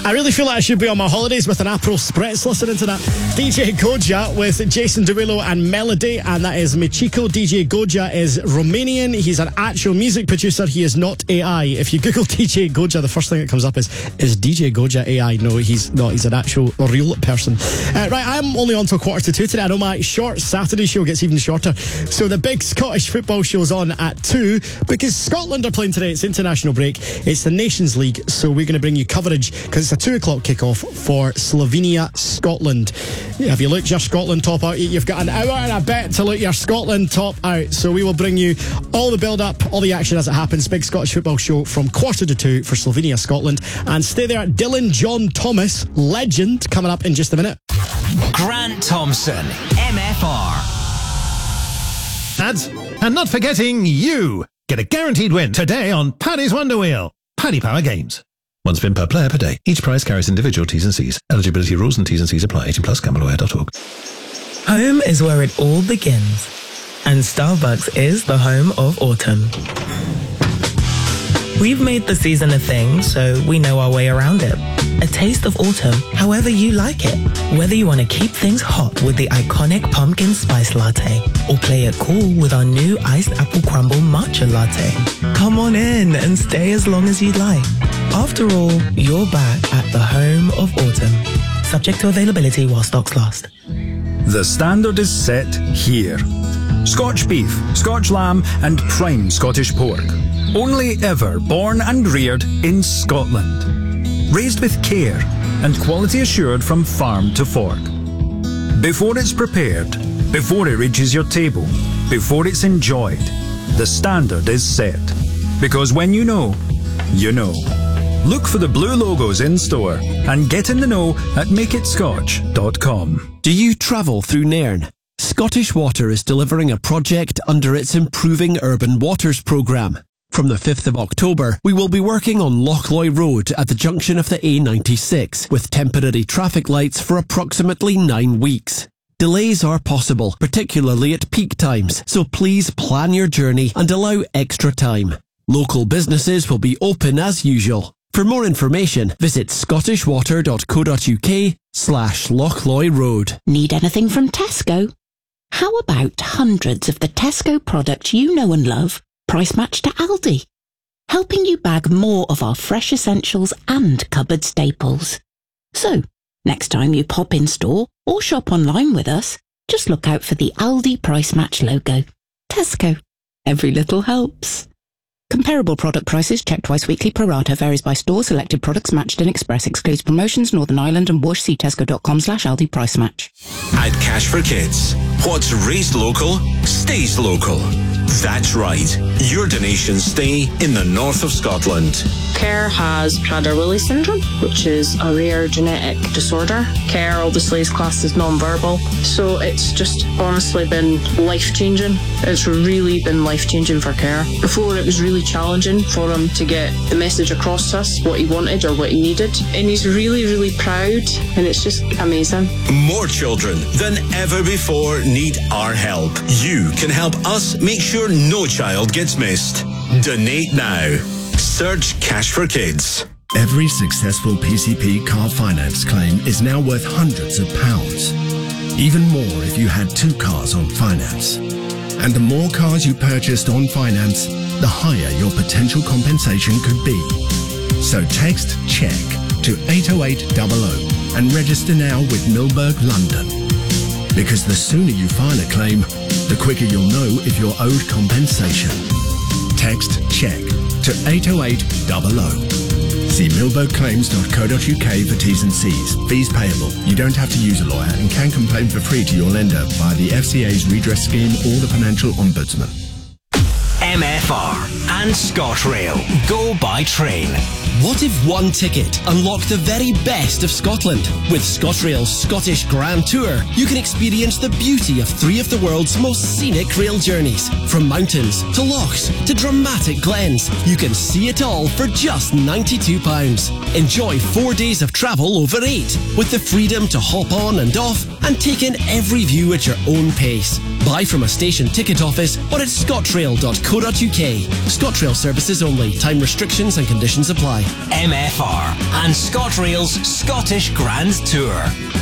I really feel like I should be on my holidays with an Aperol Spritz listening to that. DJ Goja with Jason Derulo and Melody, and that is Michiko. DJ Goja is Romanian. He's an actual music producer. He is not AI. If you Google DJ Goja, the first thing that comes up is DJ Goja AI? No, he's not. He's an actual real person. Right, I'm only on till 1:45 today. I know my short Saturday show gets even shorter. So the big Scottish football show's on at 2 because Scotland are playing today. It's international break. It's the Nations League, so we're going to bring you coverage because it's a 2 o'clock kickoff for Slovenia, Scotland. Have you looked your Scotland top out? You've got an hour and a bit to look your Scotland top out. So we will bring you all the build-up, all the action as it happens. Big Scottish football show from 1:45 for Slovenia, Scotland. And stay there. Dylan John Thomas, legend, coming up in just a minute. Grant Thompson, MFR. Ads. And not forgetting you. Get a guaranteed win today on Paddy's Wonder Wheel. Paddy Power Games. One spin per player per day. Each prize carries individual T's and C's. Eligibility rules and T's and C's apply. 18 plus. CamelAware.org. Home is where it all begins. And Starbucks is the home of autumn. We've made the season a thing, so we know our way around it. A taste of autumn, however you like it. Whether you want to keep things hot with the iconic pumpkin spice latte, or play it cool with our new iced apple crumble matcha latte. Come on in and stay as long as you'd like. After all, you're back at the home of autumn. Subject to availability while stocks last. The standard is set here. Scotch beef, Scotch lamb and prime Scottish pork. Only ever born and reared in Scotland. Raised with care and quality assured from farm to fork. Before it's prepared, before it reaches your table, before it's enjoyed, the standard is set. Because when you know, you know. Look for the blue logos in store and get in the know at makeitscotch.com. Do you travel through Nairn? Scottish Water is delivering a project under its Improving Urban Waters programme. From the 5th of October, we will be working on Lochloy Road at the junction of the A96 with temporary traffic lights for approximately 9 weeks. Delays are possible, particularly at peak times, so please plan your journey and allow extra time. Local businesses will be open as usual. For more information, visit scottishwater.co.uk/Lochloy Road. Need anything from Tesco? How about hundreds of the Tesco products you know and love price matched to Aldi? Helping you bag more of our fresh essentials and cupboard staples. So, next time you pop in store or shop online with us, just look out for the Aldi price match logo. Tesco. Every little helps. Comparable product prices checked twice weekly pro rata. Varies by store. Selected products matched in Express. Excludes promotions Northern Ireland and Wash. See tesco.com/Aldi price match. At Cash for Kids, what's raised local stays local. That's right. Your donations stay in the north of Scotland. Care has Prader-Willi syndrome, which is a rare genetic disorder. Care obviously is classed as non-verbal, so it's just honestly been life-changing. It's really been life-changing for Care. Before, it was really challenging for him to get the message across to us, what he wanted or what he needed. And he's really, really proud, and it's just amazing. More children than ever before need our help. You can help us make sure no child gets missed. Donate now. Search Cash for Kids. Every successful PCP car finance claim is now worth hundreds of pounds. Even more if you had 2 cars on finance. And the more cars you purchased on finance, the higher your potential compensation could be. So text CHECK to 80800 and register now with Milberg London. Because the sooner you file a claim, the quicker you'll know if you're owed compensation. Text CHECK to 80800. See milbergclaims.co.uk for T's and C's. Fees payable. You don't have to use a lawyer and can complain for free to your lender via the FCA's redress scheme or the Financial Ombudsman. MFR and ScotRail go by train. What if one ticket unlocked the very best of Scotland? With ScotRail's Scottish Grand Tour, you can experience the beauty of 3 of the world's most scenic rail journeys. From mountains, to lochs, to dramatic glens, you can see it all for just £92. Enjoy 4 days of travel over 8, with the freedom to hop on and off and take in every view at your own pace. Buy from a station ticket office or at scotrail.co.uk. ScotRail services only. Time restrictions and conditions apply. MFR, and ScotRail's Scottish Grand Tour.